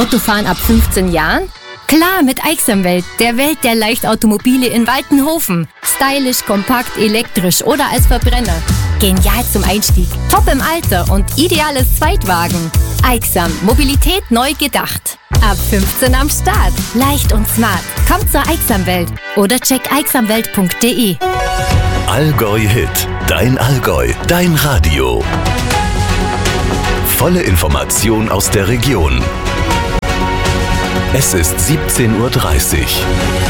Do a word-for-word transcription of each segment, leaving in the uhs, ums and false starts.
Autofahren ab fünfzehn Jahren? Klar, mit Aixamwelt, der Welt der Leichtautomobile in Waltenhofen. Stylisch, kompakt, elektrisch oder als Verbrenner. Genial zum Einstieg, top im Alter und ideales Zweitwagen. Aixam, Mobilität neu gedacht. Ab fünfzehn am Start. Leicht und smart. Kommt zur Aixamwelt oder check aixamwelt punkt de. Allgäu Hit. Dein Allgäu. Dein Radio. Volle Information aus der Region. Es ist siebzehn Uhr dreißig.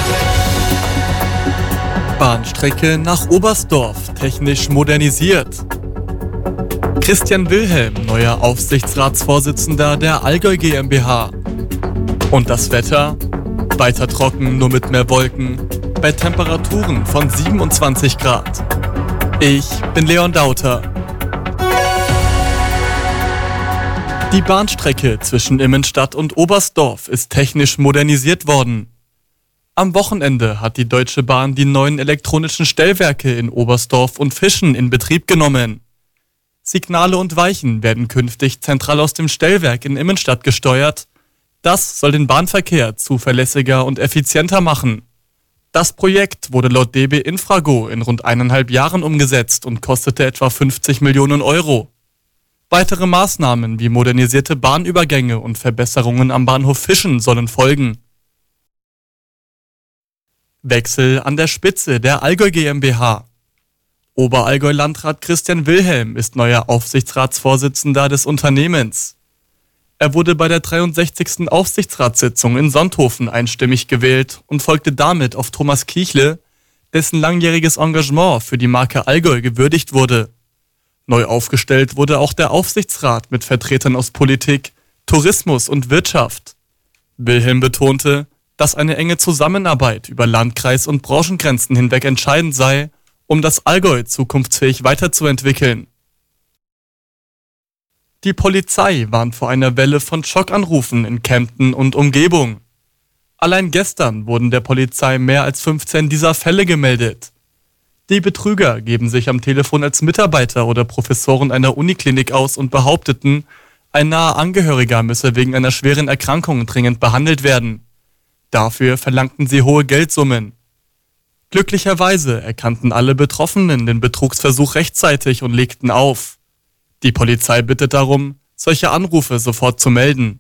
Bahnstrecke nach Oberstdorf, technisch modernisiert. Christian Wilhelm, neuer Aufsichtsratsvorsitzender der Allgäu GmbH. Und das Wetter? Weiter trocken, nur mit mehr Wolken, bei Temperaturen von siebenundzwanzig Grad. Ich bin Leon Dauter. Die Bahnstrecke zwischen Immenstadt und Oberstdorf ist technisch modernisiert worden. Am Wochenende hat die Deutsche Bahn die neuen elektronischen Stellwerke in Oberstdorf und Fischen in Betrieb genommen. Signale und Weichen werden künftig zentral aus dem Stellwerk in Immenstadt gesteuert. Das soll den Bahnverkehr zuverlässiger und effizienter machen. Das Projekt wurde laut D B Infrago in rund eineinhalb Jahren umgesetzt und kostete etwa fünfzig Millionen Euro. Weitere Maßnahmen wie modernisierte Bahnübergänge und Verbesserungen am Bahnhof Fischen sollen folgen. Wechsel an der Spitze der Allgäu GmbH. Oberallgäu-Landrat Christian Wilhelm ist neuer Aufsichtsratsvorsitzender des Unternehmens. Er wurde bei der dreiundsechzigsten Aufsichtsratssitzung in Sonthofen einstimmig gewählt und folgte damit auf Thomas Kiechle, dessen langjähriges Engagement für die Marke Allgäu gewürdigt wurde. Neu aufgestellt wurde auch der Aufsichtsrat mit Vertretern aus Politik, Tourismus und Wirtschaft. Wilhelm betonte, dass eine enge Zusammenarbeit über Landkreis- und Branchengrenzen hinweg entscheidend sei, um das Allgäu zukunftsfähig weiterzuentwickeln. Die Polizei warnt vor einer Welle von Schockanrufen in Kempten und Umgebung. Allein gestern wurden der Polizei mehr als fünfzehn dieser Fälle gemeldet. Die Betrüger geben sich am Telefon als Mitarbeiter oder Professoren einer Uniklinik aus und behaupteten, ein naher Angehöriger müsse wegen einer schweren Erkrankung dringend behandelt werden. Dafür verlangten sie hohe Geldsummen. Glücklicherweise erkannten alle Betroffenen den Betrugsversuch rechtzeitig und legten auf. Die Polizei bittet darum, solche Anrufe sofort zu melden.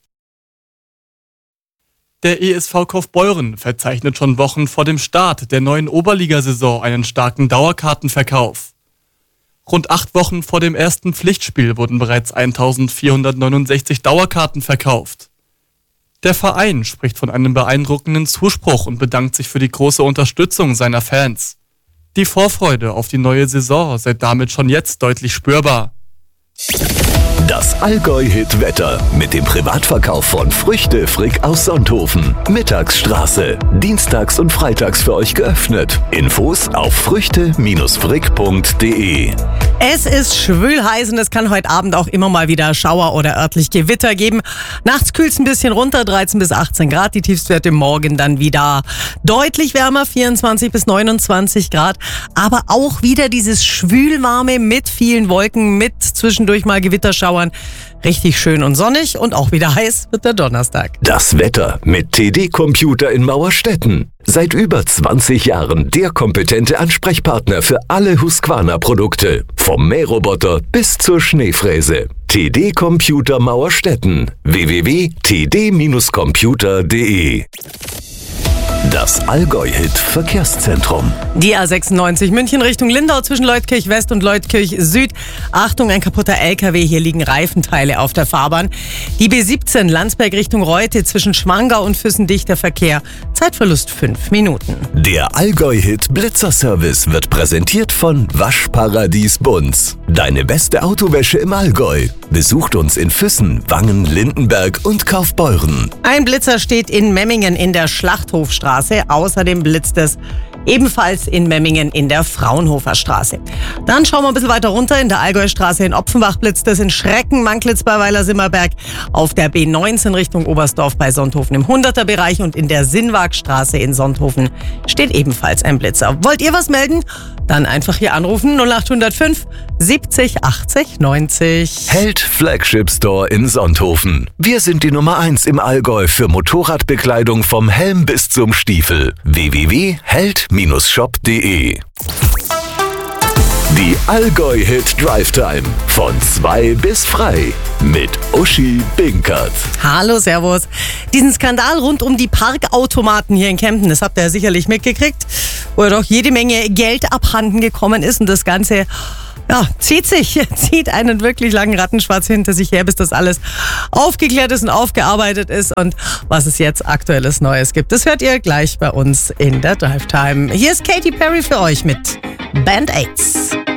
Der E S V Kaufbeuren verzeichnet schon Wochen vor dem Start der neuen Oberligasaison einen starken Dauerkartenverkauf. Rund acht Wochen vor dem ersten Pflichtspiel wurden bereits eintausendvierhundertneunundsechzig Dauerkarten verkauft. Der Verein spricht von einem beeindruckenden Zuspruch und bedankt sich für die große Unterstützung seiner Fans. Die Vorfreude auf die neue Saison sei damit schon jetzt deutlich spürbar. Das Allgäu-Hit-Wetter mit dem Privatverkauf von Früchte Frick aus Sonthofen. Mittagsstraße. Dienstags und freitags für euch geöffnet. Infos auf früchte Frick punkt de. Es ist schwül heiß und es kann heute Abend auch immer mal wieder Schauer oder örtlich Gewitter geben. Nachts kühlt es ein bisschen runter, dreizehn bis achtzehn Grad. Die Tiefstwerte morgen dann wieder deutlich wärmer, vierundzwanzig bis neunundzwanzig Grad. Aber auch wieder dieses schwülwarme mit vielen Wolken, mit zwischendurch mal Gewitterschauern. Richtig schön und sonnig und auch wieder heiß wird der Donnerstag. Das Wetter mit T D Computer in Mauerstetten. Seit über zwanzig Jahren der kompetente Ansprechpartner für alle Husqvarna-Produkte. Vom Mähroboter bis zur Schneefräse. T D Computer Mauerstetten. w w w punkt t d computer punkt de. Das Allgäu-Hit Verkehrszentrum. Die A sechsundneunzig München Richtung Lindau zwischen Leutkirch West und Leutkirch Süd. Achtung, ein kaputter L K W, hier liegen Reifenteile auf der Fahrbahn. Die B siebzehn Landsberg Richtung Reute zwischen Schwangau und Füssen dichter Verkehr. Zeitverlust fünf Minuten. Der Allgäu-Hit Blitzerservice wird präsentiert von Waschparadies Bunz. Deine beste Autowäsche im Allgäu. Besucht uns in Füssen, Wangen, Lindenberg und Kaufbeuren. Ein Blitzer steht in Memmingen in der Schlachthofstraße. Außerdem blitzt es ebenfalls in Memmingen in der Fraunhofer Straße. Dann schauen wir ein bisschen weiter runter in der Allgäustraße in Opfenbach blitzt es, in Schrecken, Manklitz bei Weiler-Simmerberg, auf der B neunzehn Richtung Oberstdorf bei Sonthofen im hunderter Bereich und in der Sinnwagstraße in Sonthofen steht ebenfalls ein Blitzer. Wollt ihr was melden? Dann einfach hier anrufen null acht null fünf siebzig achtzig neunzig. Held Flagship Store in Sonthofen. Wir sind die Nummer eins im Allgäu für Motorradbekleidung vom Helm bis zum Stiefel. w w w punkt held Shop punkt de. Die Allgäu-Hit Drive Time von zwei bis frei mit Uschi Binkert. Hallo, servus. Diesen Skandal rund um die Parkautomaten hier in Kempten, das habt ihr ja sicherlich mitgekriegt, wo ja doch jede Menge Geld abhanden gekommen ist und das Ganze ja, zieht sich, zieht einen wirklich langen Rattenschwanz hinter sich her, bis das alles aufgeklärt ist und aufgearbeitet ist. Und was es jetzt aktuelles Neues gibt, das hört ihr gleich bei uns in der Drive Time. Hier ist Katy Perry für euch mit Band-Aids.